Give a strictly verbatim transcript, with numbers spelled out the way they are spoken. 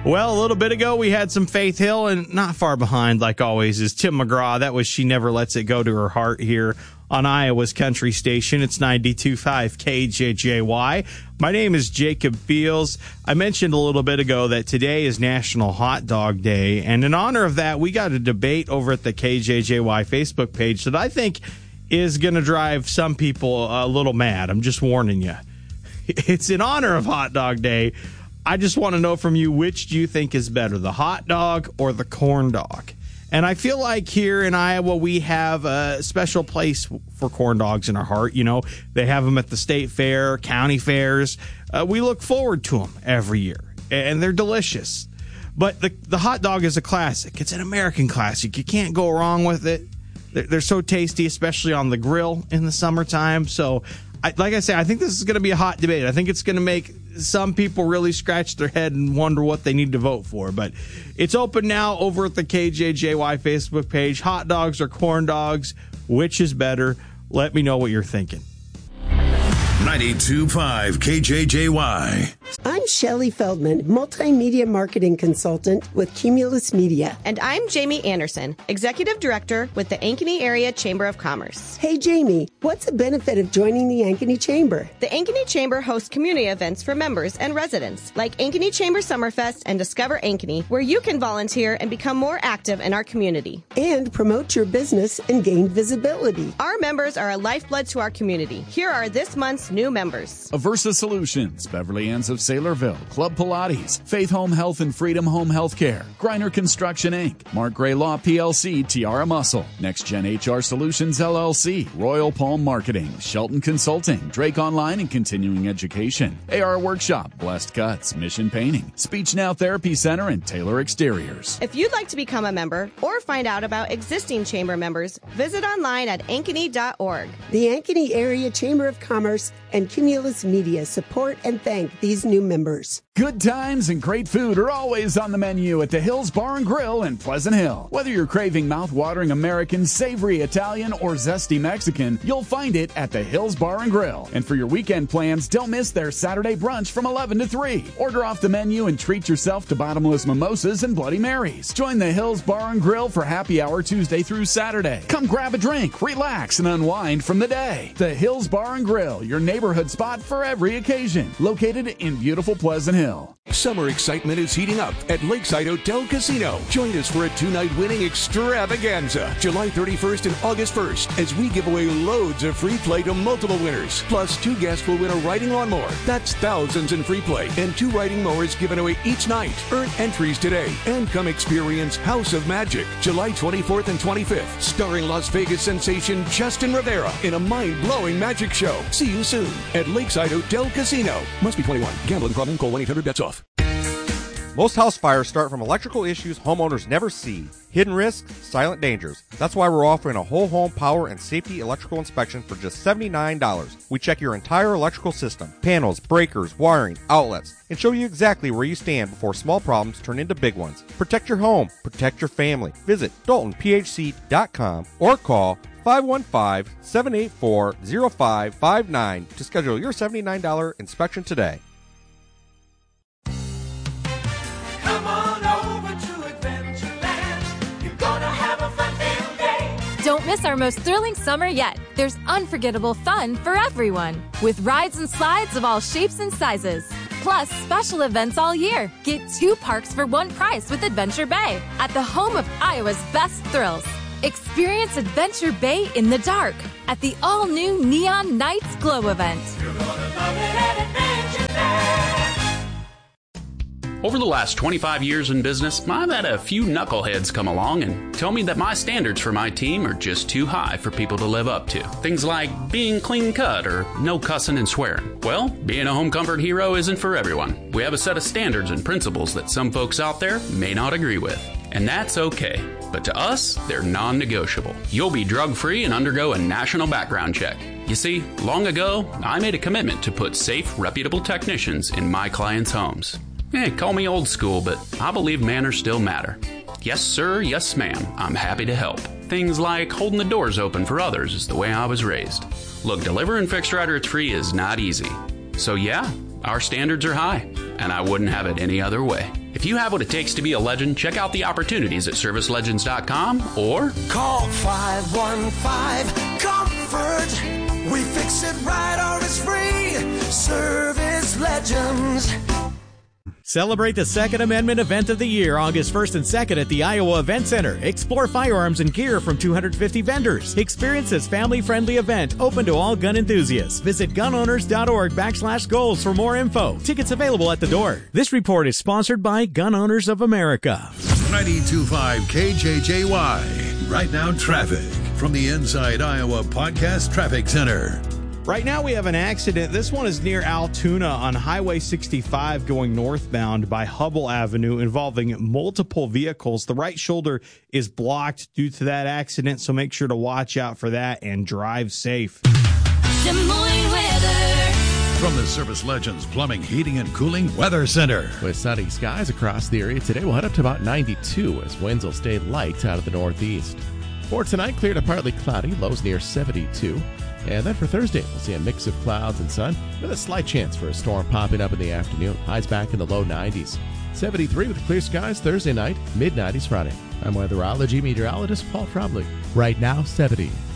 Well, a little bit ago, we had some Faith Hill, and not far behind, like always, is Tim McGraw. That was She Never Lets It Go to Her Heart here on Iowa's Country Station. It's ninety-two point five K J J Y. My name is Jacob Fields. I mentioned a little bit ago that today is National Hot Dog Day, and in honor of that, we got a debate over at the K J J Y Facebook page that I think is going to drive some people a little mad. I'm just warning you. It's in honor of Hot Dog Day. I just want to know from you, which do you think is better, the hot dog or the corn dog? And I feel like here in Iowa, we have a special place for corn dogs in our heart. You know, they have them at the state fair, county fairs. Uh, we look forward to them every year, and they're delicious. But the, the hot dog is a classic. It's an American classic. You can't go wrong with it. They're, they're so tasty, especially on the grill in the summertime. So, I, like I say, I think this is going to be a hot debate. I think it's going to make some people really scratch their head and wonder what they need to vote for. But it's open now over at the K J J Y Facebook page. Hot dogs or corn dogs, which is better? Let me know what you're thinking. ninety-two point five K J J Y. I'm Shelley Feldman, multimedia marketing consultant with Cumulus Media. And I'm Jamie Anderson, executive director with the Ankeny Area Chamber of Commerce. Hey, Jamie, what's the benefit of joining the Ankeny Chamber? The Ankeny Chamber hosts community events for members and residents, like Ankeny Chamber Summerfest and Discover Ankeny, where you can volunteer and become more active in our community. And promote your business and gain visibility. Our members are a lifeblood to our community. Here are this month's new members. Aversa Solutions, Beverly Ann's of Saylorville, Club Pilates, Faith Home Health and Freedom Home Healthcare, Griner Construction Incorporated, Mark Gray Law P L C, Tiara Muscle, Next Gen H R Solutions L L C, Royal Palm Marketing, Shelton Consulting, Drake Online and Continuing Education, A R Workshop, Blessed Cuts, Mission Painting, Speech Now Therapy Center, and Taylor Exteriors. If you'd like to become a member or find out about existing chamber members, visit online at ankeny dot org. The Ankeny Area Chamber of Commerce and Cumulus Media support and thank these new members. Good times and great food are always on the menu at the Hills Bar and Grill in Pleasant Hill. Whether you're craving mouth-watering American, savory Italian, or zesty Mexican, you'll find it at the Hills Bar and Grill. And for your weekend plans, don't miss their Saturday brunch from eleven to three. Order off the menu and treat yourself to bottomless mimosas and Bloody Marys. Join the Hills Bar and Grill for happy hour Tuesday through Saturday. Come grab a drink, relax, and unwind from the day. The Hills Bar and Grill, your neighborhood spot for every occasion. Located in beautiful Pleasant Hill. Summer excitement is heating up at Lakeside Hotel Casino. Join us for a two-night winning extravaganza, July thirty-first and August first, as we give away loads of free play to multiple winners. Plus, two guests will win a riding lawnmower. That's thousands in free play, and two riding mowers given away each night. Earn entries today and come experience House of Magic, July twenty-fourth and twenty-fifth, starring Las Vegas sensation Justin Rivera in a mind-blowing magic show. See you soon at Lakeside Hotel Casino. Must be twenty-one. Gambling problem? Call one eight hundred bets off. Most house fires start from electrical issues homeowners never see. Hidden risks, silent dangers. That's why we're offering a whole home power and safety electrical inspection for just seventy-nine dollars. We check your entire electrical system, panels, breakers, wiring, outlets, and show you exactly where you stand before small problems turn into big ones. Protect your home, protect your family. Visit Dalton P H C dot com or call five one five, seven eight four, zero five five nine to schedule your seventy-nine dollars inspection today. Come on over to Adventureland. You're gonna have a fun-filled day. Don't miss our most thrilling summer yet. There's unforgettable fun for everyone, with rides and slides of all shapes and sizes. Plus, special events all year. Get two parks for one price with Adventure Bay at the home of Iowa's best thrills. Experience Adventure Bay in the dark at the all-new Neon Nights Glow event. You're gonna love it at Adventureland. Over the last twenty-five years in business, I've had a few knuckleheads come along and tell me that my standards for my team are just too high for people to live up to. Things like being clean cut or no cussing and swearing. Well, being a home comfort hero isn't for everyone. We have a set of standards and principles that some folks out there may not agree with. And that's okay. But to us, they're non-negotiable. You'll be drug-free and undergo a national background check. You see, long ago, I made a commitment to put safe, reputable technicians in my clients' homes. Hey, call me old school, but I believe manners still matter. Yes, sir, yes, ma'am, I'm happy to help. Things like holding the doors open for others is the way I was raised. Look, delivering fixed right or it's free is not easy. So yeah, our standards are high, and I wouldn't have it any other way. If you have what it takes to be a legend, check out the opportunities at service legends dot com or call five one five comfort. We fix it right or it's free. Service Legends. Celebrate the Second Amendment event of the year, August first and second at the Iowa Event Center. Explore firearms and gear from two hundred fifty vendors. Experience this family-friendly event open to all gun enthusiasts. Visit gun owners dot org backslash goals for more info. Tickets available at the door. This report is sponsored by Gun Owners of America. ninety-two point five K J J Y. Right now, traffic from the Inside Iowa Podcast Traffic Center. Right now we have an accident. This one is near Altoona on Highway sixty-five going northbound by Hubble Avenue involving multiple vehicles. The right shoulder is blocked due to that accident, so make sure to watch out for that and drive safe. Des Moines weather. From the Service Legends Plumbing, Heating, and Cooling Weather Center. With sunny skies across the area today, we'll head up to about ninety-two as winds will stay light out of the northeast. For tonight, clear to partly cloudy, lows near seventy-two. And then for Thursday, we'll see a mix of clouds and sun with a slight chance for a storm popping up in the afternoon. Highs back in the low nineties. seventy-three with clear skies Thursday night, mid nineties Friday. I'm weatherology meteorologist Paul Trombley. Right now, seventy.